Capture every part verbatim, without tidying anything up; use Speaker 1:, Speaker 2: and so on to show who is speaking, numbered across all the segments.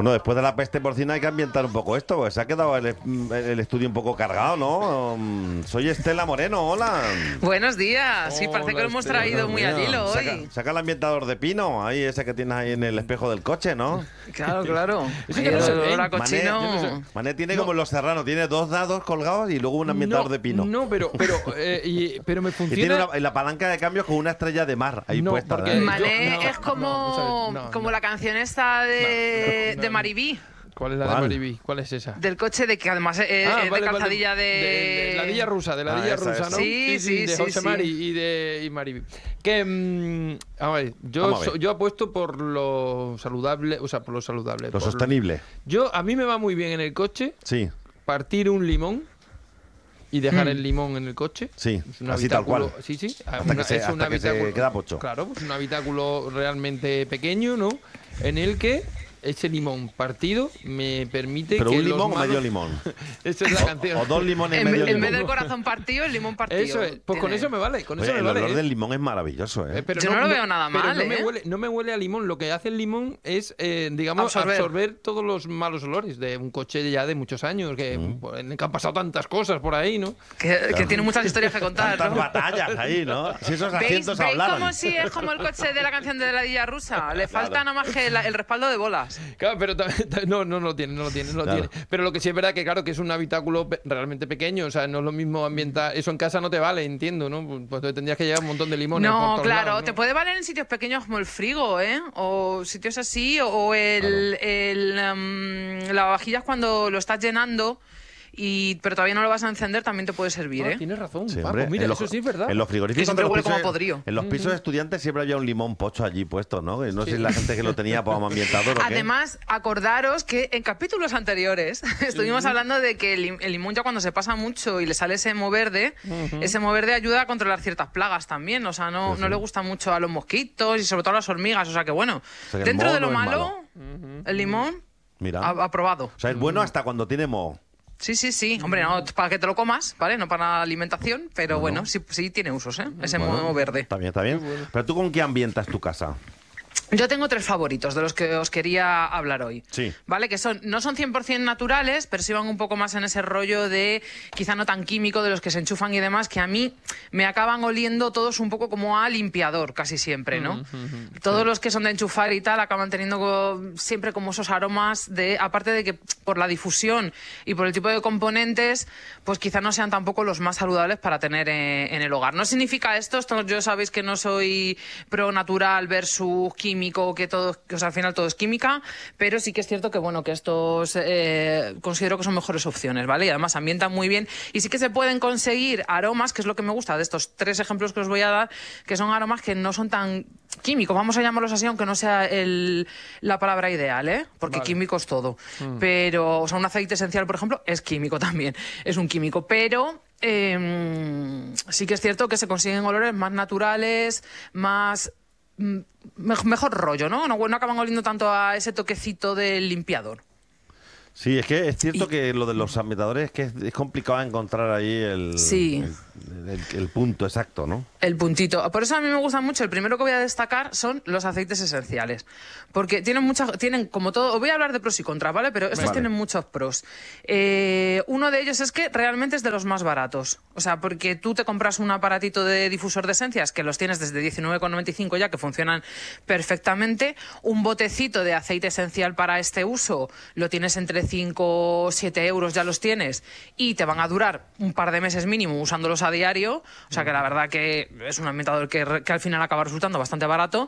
Speaker 1: Bueno, después de la peste porcina hay que ambientar un poco esto, porque se ha quedado el, el estudio un poco cargado, ¿no? Um, soy Estela Moreno, hola.
Speaker 2: Buenos días, sí, parece
Speaker 3: Hola,
Speaker 2: que lo hemos
Speaker 3: Estela,
Speaker 2: traído muy al hilo hoy.
Speaker 1: Saca, saca el ambientador de pino, ahí ese que tienes ahí en el espejo del coche, ¿no?
Speaker 2: Claro, claro.
Speaker 3: Ese
Speaker 2: Ahí
Speaker 3: que no
Speaker 2: el
Speaker 3: se
Speaker 2: olor
Speaker 3: ve.
Speaker 2: a
Speaker 1: Mané,
Speaker 2: cochino.
Speaker 1: Mané tiene
Speaker 3: No.
Speaker 1: como en Los Serranos, tiene dos dados colgados y luego un ambientador
Speaker 3: no,
Speaker 1: de pino.
Speaker 3: No, pero, pero, eh, y- pero me
Speaker 1: Y tiene
Speaker 3: funciona.
Speaker 1: una, y la palanca de cambios con una estrella de mar ahí
Speaker 3: No,
Speaker 1: puesta.
Speaker 3: porque-
Speaker 1: ¿eh?
Speaker 2: Mané
Speaker 3: Yo- no,
Speaker 2: es como,
Speaker 3: no, no, no,
Speaker 2: como
Speaker 3: no.
Speaker 2: la canción esta de,
Speaker 3: No, no,
Speaker 2: de
Speaker 3: no.
Speaker 2: Maribí,
Speaker 3: ¿Cuál es la
Speaker 1: ¿Cuál?
Speaker 3: de Maribí? ¿Cuál es esa?
Speaker 2: del coche de que además es, es
Speaker 3: Ah,
Speaker 2: de
Speaker 3: vale, vale.
Speaker 2: calzadilla de...
Speaker 3: de la Villa Rusa, de la
Speaker 1: Ah,
Speaker 3: Villa
Speaker 1: esa,
Speaker 3: Rusa,
Speaker 1: esa.
Speaker 3: ¿no?
Speaker 2: Sí, sí,
Speaker 3: de
Speaker 2: sí,
Speaker 3: José
Speaker 2: sí.
Speaker 3: Mari y de y Maribí. Que, mm, a ver, yo,
Speaker 1: Vamos a ver.
Speaker 3: so- yo apuesto por lo saludable, o sea, por lo saludable.
Speaker 1: Lo
Speaker 3: por-
Speaker 1: sostenible.
Speaker 3: Yo, a mí me va muy bien en el coche
Speaker 1: Sí,
Speaker 3: partir un limón y dejar
Speaker 2: Mm.
Speaker 3: el limón en el coche.
Speaker 1: sí,
Speaker 3: Es un
Speaker 1: así tal
Speaker 3: habitáculo-
Speaker 1: cual.
Speaker 3: Sí, sí.
Speaker 1: Hasta que se-
Speaker 3: es un
Speaker 1: hasta que se
Speaker 3: habitáculo-
Speaker 1: queda pocho.
Speaker 3: Claro, pues un habitáculo realmente pequeño, ¿no? En el que ese limón partido me permite
Speaker 1: ¿Pero
Speaker 3: que
Speaker 1: un
Speaker 3: los
Speaker 1: limón o
Speaker 3: malos-
Speaker 1: medio limón?
Speaker 3: Esa es la canción.
Speaker 1: O dos limones y
Speaker 2: En,
Speaker 1: medio
Speaker 2: en vez
Speaker 1: limón.
Speaker 2: del corazón partido, el limón partido.
Speaker 3: Eso es. Pues con
Speaker 2: Tiene-
Speaker 3: eso me vale, con
Speaker 1: Oye,
Speaker 3: eso me
Speaker 1: el
Speaker 3: vale.
Speaker 1: olor
Speaker 3: ¿eh?
Speaker 1: del limón es maravilloso, ¿eh?
Speaker 3: Eh, pero
Speaker 2: Yo no lo veo nada
Speaker 3: pero
Speaker 2: mal,
Speaker 3: no me
Speaker 2: ¿eh?
Speaker 3: huele, no me huele a limón. Lo que hace el limón es, eh, digamos,
Speaker 2: Absorber.
Speaker 3: absorber. todos los malos olores de un coche ya de muchos años, que, pues, en el que han pasado tantas cosas por ahí, ¿no?
Speaker 2: Que, que tiene muchas historias que contar,
Speaker 1: Tantas
Speaker 2: ¿no?
Speaker 1: batallas ahí, ¿no? Si esos
Speaker 2: ¿Veis,
Speaker 1: asientos
Speaker 2: ¿veis
Speaker 1: hablaran.
Speaker 2: como si es como el coche de la canción de la Villa Rusa? Le falta nada más que la- el respaldo de bolas.
Speaker 3: Claro, pero también, no, no lo tiene, no lo tiene, no lo
Speaker 1: Claro.
Speaker 3: tiene. Pero lo que sí es verdad que, claro, que es un habitáculo pe- realmente pequeño, o sea, no es lo mismo ambientar. Eso en casa no te vale, entiendo, ¿no? Pues entonces tendrías que llevar un montón de limones. por
Speaker 2: No,
Speaker 3: todos
Speaker 2: claro,
Speaker 3: lados, ¿no?
Speaker 2: te puede valer en sitios pequeños como el frigo, ¿eh? O sitios así, o el, el em, lavavajillas cuando lo estás llenando, y pero todavía no lo vas a encender, también te puede servir,
Speaker 3: Ah,
Speaker 2: ¿eh?
Speaker 3: tienes razón.
Speaker 1: Sí,
Speaker 3: Ah,
Speaker 1: hombre,
Speaker 3: pues mira,
Speaker 1: en los-
Speaker 3: eso sí es verdad.
Speaker 1: En los
Speaker 2: Que
Speaker 1: frigoríficos
Speaker 2: siempre
Speaker 1: de los
Speaker 2: huele como
Speaker 1: pisos-
Speaker 2: podrido.
Speaker 1: En los pisos de estudiantes siempre había un limón pocho allí puesto, ¿no? Que no sé si la gente que lo tenía como ambientador o qué.
Speaker 2: Además, acordaros que en capítulos anteriores estuvimos hablando de que el, lim- el limón ya cuando se pasa mucho y le sale ese moho verde, ese moho verde ayuda a controlar ciertas plagas también. O sea, no,
Speaker 1: Sí, sí.
Speaker 2: no le gusta mucho a los mosquitos y sobre todo a las hormigas. O sea que bueno,
Speaker 1: sea, que el
Speaker 2: dentro
Speaker 1: moho
Speaker 2: de lo
Speaker 1: no es
Speaker 2: malo, el limón
Speaker 1: Mira.
Speaker 2: ha- aprobado.
Speaker 1: O sea, es bueno hasta cuando tiene moho.
Speaker 2: Sí, sí, sí. Hombre, no para que te lo comas, ¿vale? No para la alimentación, pero bueno, sí, sí tiene usos, ¿eh? Ese moho verde.
Speaker 1: Está bien, está bien. Pero tú, ¿con qué ambientas tu casa?
Speaker 2: Yo tengo tres favoritos de los que os quería hablar hoy.
Speaker 1: Sí.
Speaker 2: ¿Vale? Que son, no son cien por ciento naturales, pero sí van un poco más en ese rollo de quizá no tan químico de los que se enchufan y demás, que a mí me acaban oliendo todos un poco como a limpiador casi siempre, ¿no? Todos los que son de enchufar y tal acaban teniendo co- siempre como esos aromas de, aparte de que por la difusión y por el tipo de componentes, pues quizá no sean tampoco los más saludables para tener eh, en el hogar. No significa esto, esto yo sabéis que no soy pro natural versus químico, que todo, que, o sea, al final todo es química, pero sí que es cierto que bueno, que estos eh, considero que son mejores opciones, ¿vale? Y además ambientan muy bien y sí que se pueden conseguir aromas, que es lo que me gusta de estos tres ejemplos que os voy a dar, que son aromas que no son tan químicos, vamos a llamarlos así, aunque no sea el, la palabra ideal, ¿eh? Porque
Speaker 3: Vale.
Speaker 2: químico es todo. Pero, o sea, un aceite esencial, por ejemplo, es químico también, es un químico, pero eh, sí que es cierto que se consiguen olores más naturales, más mm, me- mejor rollo, ¿no? ¿no? No acaban oliendo tanto a ese toquecito del limpiador.
Speaker 1: Sí, es que es cierto
Speaker 2: Y-
Speaker 1: que lo de los ambientadores es que es, es complicado encontrar ahí el,
Speaker 2: Sí.
Speaker 1: el, el- el punto exacto, ¿no?
Speaker 2: El puntito. Por eso a mí me gusta mucho. El primero que voy a destacar son los aceites esenciales. Porque tienen muchas, tienen como todo, os voy a hablar de pros y contras, ¿vale? Pero estos
Speaker 1: Vale.
Speaker 2: tienen muchos pros. Eh, uno de ellos es que realmente es de los más baratos. O sea, porque tú te compras un aparatito de difusor de esencias, que los tienes desde diecinueve con noventa y cinco ya, que funcionan perfectamente. Un botecito de aceite esencial para este uso lo tienes entre cinco o siete euros, ya los tienes. Y te van a durar un par de meses mínimo usándolos a diario. O sea, que la verdad que es un ambientador que, re- que al final acaba resultando bastante barato.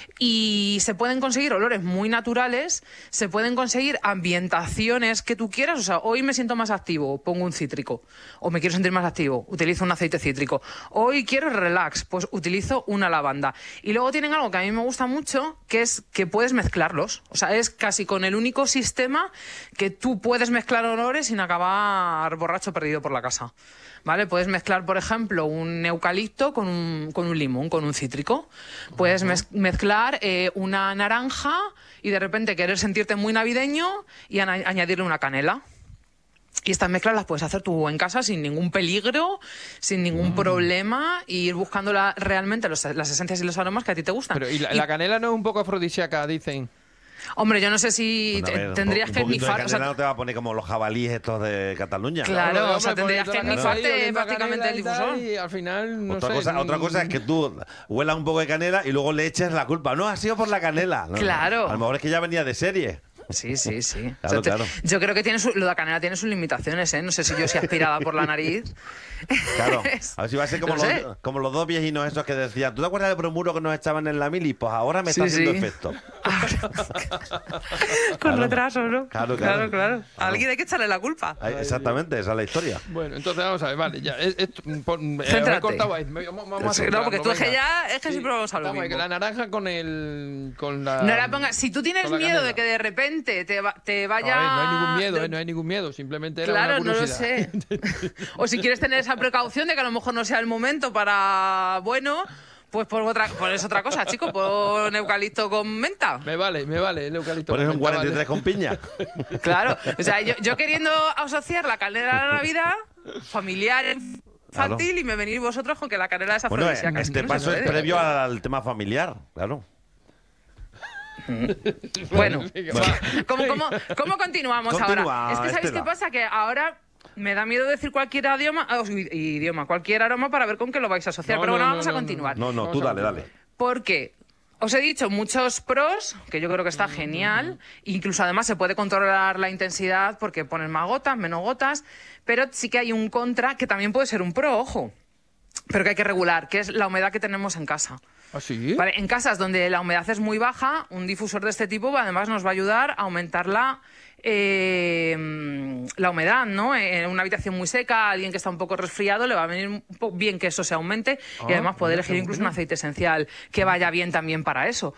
Speaker 2: Y se pueden conseguir olores muy naturales, se pueden conseguir ambientaciones que tú quieras. O sea, hoy me siento más activo, pongo un cítrico. O me quiero sentir más activo, utilizo un aceite cítrico. Hoy quiero relax, pues utilizo una lavanda. Y luego tienen algo que a mí me gusta mucho, que es que puedes mezclarlos. O sea, es casi con el único sistema que tú puedes mezclar olores sin acabar borracho perdido por la casa. ¿Vale? Puedes mezclar, por ejemplo, un eucalipto con un, con un limón, con un cítrico. Puedes mez- mezclar eh, una naranja y de repente querer sentirte muy navideño y ana- añadirle una canela. Y estas mezclas las puedes hacer tú en casa sin ningún peligro, sin ningún problema, y ir buscando la- realmente los- las esencias y los aromas que a ti te gustan.
Speaker 3: Pero, ¿y la,
Speaker 2: Y-
Speaker 3: la canela no es un poco afrodisíaca, dicen?
Speaker 2: Hombre, yo no sé si
Speaker 1: Bueno, a ver,
Speaker 2: tendrías
Speaker 1: un
Speaker 2: que
Speaker 1: poquito de
Speaker 2: nifar. O sea,
Speaker 1: canela no te va a poner como los jabalíes estos de Cataluña.
Speaker 2: Claro,
Speaker 3: Claro,
Speaker 2: o sea,
Speaker 3: hombre,
Speaker 2: tendrías
Speaker 3: ponerte
Speaker 2: que
Speaker 3: la canela ahí,
Speaker 2: nifarte
Speaker 3: oliendo a
Speaker 2: prácticamente
Speaker 3: canela
Speaker 2: el
Speaker 3: y tal,
Speaker 2: difusor.
Speaker 3: Y al final, no
Speaker 1: otra,
Speaker 3: sé,
Speaker 1: cosa,
Speaker 3: no-
Speaker 1: otra cosa es que tú huelas un poco de canela y luego le eches la culpa. No, ha sido por la canela. No,
Speaker 2: Claro.
Speaker 1: A lo mejor es que ya venía de serie.
Speaker 2: Sí, sí, sí.
Speaker 1: Claro,
Speaker 2: O sea, te-
Speaker 1: claro.
Speaker 2: Yo creo que tiene su, lo de la canela tiene sus limitaciones, ¿eh? No sé si yo soy aspirada por la nariz.
Speaker 1: Claro. A ver si va a ser como,
Speaker 2: No sé.
Speaker 1: los, como los dos viejinos esos que decían, ¿tú te acuerdas del bromuro que nos echaban en la mili? Pues ahora me
Speaker 2: Sí,
Speaker 1: está haciendo
Speaker 2: sí.
Speaker 1: efecto.
Speaker 2: Con
Speaker 1: Claro.
Speaker 2: retraso, ¿no?
Speaker 1: Claro, claro.
Speaker 2: claro, claro.
Speaker 1: Claro.
Speaker 2: A alguien hay que echarle la culpa.
Speaker 1: Ahí, exactamente, esa es la historia.
Speaker 3: Bueno, entonces vamos a ver, vale, ya. Es, es- pon- eh,
Speaker 2: Céntrate.
Speaker 3: he cortado ahí. me- Vamos, vamos a
Speaker 2: Sí, no, porque
Speaker 3: centrarnos,
Speaker 2: tú es que
Speaker 3: venga.
Speaker 2: ya- es que siempre vamos a lo
Speaker 3: Estamos ahí,
Speaker 2: mismo.
Speaker 3: que la naranja con el. Con la,
Speaker 2: No la pongas. Si tú tienes
Speaker 3: con la
Speaker 2: miedo
Speaker 3: canela.
Speaker 2: de que de repente te, va- te
Speaker 3: No,
Speaker 2: vaya.
Speaker 3: a ver, no hay ningún miedo,
Speaker 2: de-
Speaker 3: eh, no hay ningún miedo, simplemente era
Speaker 2: Claro,
Speaker 3: una
Speaker 2: no lo
Speaker 3: curiosidad.
Speaker 2: sé. O si quieres tener esa precaución de que a lo mejor no sea el momento para. Bueno, pues por otra, por es otra cosa, chico. Pon eucalipto con menta.
Speaker 3: Me vale, me vale el eucalipto.
Speaker 1: ¿Pones un
Speaker 3: con menta,
Speaker 1: cuarenta y tres con piña?
Speaker 2: Claro. O sea, yo, yo queriendo asociar la canela a la Navidad, familiar, infantil, y me venís vosotros con que la canela es
Speaker 1: Bueno,
Speaker 2: afrodisíaca.
Speaker 1: este
Speaker 2: No se
Speaker 1: paso es
Speaker 2: puede.
Speaker 1: previo al tema familiar, claro.
Speaker 2: Bueno,
Speaker 3: Venga,
Speaker 2: ¿cómo,
Speaker 3: va.
Speaker 2: cómo, cómo continuamos
Speaker 1: Continúa,
Speaker 2: ahora? Es que ¿sabéis
Speaker 1: Estela.
Speaker 2: qué pasa? Que ahora me da miedo decir cualquier idioma, ah, i- idioma, cualquier aroma para ver con qué lo vais a asociar.
Speaker 3: No,
Speaker 2: Pero
Speaker 3: no,
Speaker 2: bueno,
Speaker 3: no,
Speaker 2: vamos a
Speaker 3: no, no,
Speaker 2: continuar.
Speaker 1: No, no,
Speaker 3: Vamos
Speaker 1: tú
Speaker 3: a
Speaker 1: dale,
Speaker 3: continuar.
Speaker 1: dale.
Speaker 2: Porque os he dicho muchos pros, que yo creo que está genial. Incluso además se puede controlar la intensidad porque ponen más gotas, menos gotas. Pero sí que hay un contra que también puede ser un pro, ojo. Pero que hay que regular, que es la humedad que tenemos en casa.
Speaker 3: ¿Ah, sí?
Speaker 2: Vale, en casas donde la humedad es muy baja, un difusor de este tipo además nos va a ayudar a aumentar la, eh, la humedad, ¿no? En una habitación muy seca, a alguien que está un poco resfriado, le va a venir un poco bien que eso se aumente y
Speaker 3: Ah,
Speaker 2: además poder
Speaker 3: mira,
Speaker 2: elegir
Speaker 3: qué
Speaker 2: incluso un
Speaker 3: bueno.
Speaker 2: aceite esencial que vaya bien también para eso.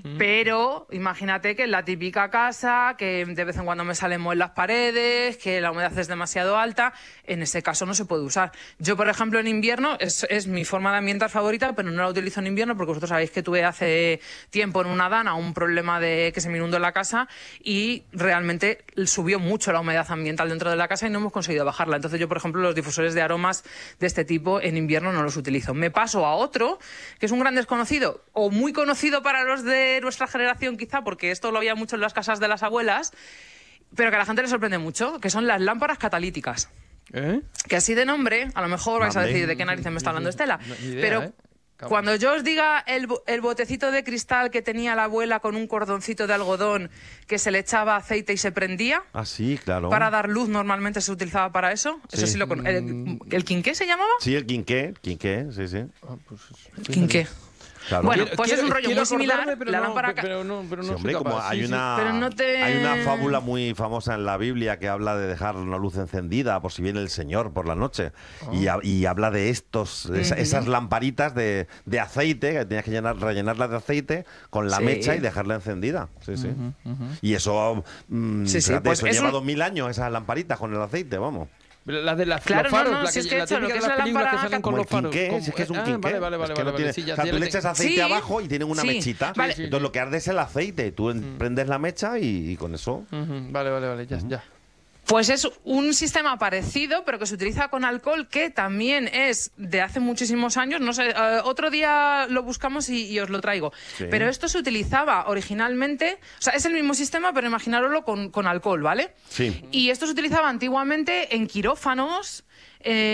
Speaker 2: Pero imagínate que en la típica casa, que de vez en cuando me salen moho en las paredes, que la humedad es demasiado alta, en ese caso no se puede usar. Yo, por ejemplo, en invierno, es, es mi forma de ambientar favorita, pero no la utilizo en invierno porque vosotros sabéis que tuve hace tiempo en una dana un problema de que se me inundó la casa y realmente subió mucho la humedad ambiental dentro de la casa y no hemos conseguido bajarla. Entonces yo, por ejemplo, los difusores de aromas de este tipo en invierno no los utilizo. Me paso a otro, que es un gran desconocido o muy conocido para los de nuestra generación quizá, porque esto lo había mucho en las casas de las abuelas, pero que a la gente le sorprende mucho, que son las lámparas catalíticas.
Speaker 3: ¿Eh?
Speaker 2: Que así de nombre, a lo mejor vais a
Speaker 1: Mande.
Speaker 2: decir de qué narices me está hablando Estela.
Speaker 3: No, ni idea,
Speaker 2: pero
Speaker 3: ¿eh? Cabrón.
Speaker 2: cuando yo os diga el, bo- el botecito de cristal que tenía la abuela con un cordoncito de algodón que se le echaba aceite y se prendía
Speaker 1: Ah, sí, claro.
Speaker 2: para dar luz, normalmente se utilizaba para eso. Eso
Speaker 1: Sí.
Speaker 2: sí lo con ¿El, el quinqué se llamaba?
Speaker 1: Sí, el quinqué, quinqué, sí, sí.
Speaker 3: Ah, pues,
Speaker 2: Quinqué.
Speaker 1: Claro.
Speaker 2: Bueno,
Speaker 3: Quiero-
Speaker 2: pues es un rollo
Speaker 3: quiero
Speaker 2: muy similar.
Speaker 3: acordarme, pero
Speaker 2: La
Speaker 3: no,
Speaker 2: lámpara ca-
Speaker 3: pero no, pero no
Speaker 1: Sí,
Speaker 3: soy
Speaker 1: hombre, como
Speaker 3: capaz.
Speaker 1: hay
Speaker 3: Sí, sí.
Speaker 1: una,
Speaker 2: Pero no te-
Speaker 1: hay una fábula muy famosa en la Biblia que habla de dejar una luz encendida por si viene el Señor por la noche. Y, ha- y habla de estos, de esa- esas lamparitas de, de aceite, que tenías que llenar, rellenarlas de aceite con la
Speaker 2: Sí.
Speaker 1: mecha y dejarla encendida. Sí, sí. Y eso, mm,
Speaker 2: Sí, sí,
Speaker 1: fíjate,
Speaker 2: pues
Speaker 1: eso
Speaker 2: es
Speaker 1: lleva
Speaker 2: un-
Speaker 1: dos mil años, esas lamparitas con el aceite, vamos.
Speaker 3: Las de las
Speaker 2: Claro,
Speaker 3: los
Speaker 2: no,
Speaker 3: faros,
Speaker 2: no,
Speaker 3: la,
Speaker 2: si
Speaker 3: que,
Speaker 2: es que he
Speaker 3: la
Speaker 2: hecho lo
Speaker 3: típica
Speaker 2: que
Speaker 3: de
Speaker 2: es
Speaker 3: las
Speaker 2: la
Speaker 3: películas que
Speaker 2: lámpara
Speaker 3: salen con
Speaker 1: Como el
Speaker 3: los faros.
Speaker 1: quinqué,
Speaker 3: como-
Speaker 1: si es que es un
Speaker 3: ah,
Speaker 1: quinqué.
Speaker 3: Vale, vale,
Speaker 1: Es
Speaker 3: vale,
Speaker 1: que no
Speaker 3: vale,
Speaker 1: tiene-
Speaker 3: sí, ya-
Speaker 1: o sea,
Speaker 3: ya
Speaker 1: tú
Speaker 3: lo
Speaker 1: le
Speaker 3: tengo.
Speaker 1: echas aceite
Speaker 2: Sí.
Speaker 1: abajo y tiene una
Speaker 2: Sí.
Speaker 1: mechita.
Speaker 2: Vale.
Speaker 1: Entonces lo que arde es el aceite. Tú en- prendes la mecha y, y con eso...
Speaker 3: Ujú, Vale, vale, vale, ya, ya.
Speaker 2: Pues es un sistema parecido, pero que se utiliza con alcohol, que también es de hace muchísimos años. No sé, eh, otro día lo buscamos y, y os lo traigo.
Speaker 1: Sí.
Speaker 2: Pero esto se utilizaba originalmente, o sea, es el mismo sistema, pero imaginároslo con, con alcohol, ¿vale?
Speaker 1: Sí.
Speaker 2: Y esto se utilizaba antiguamente en quirófanos. eh,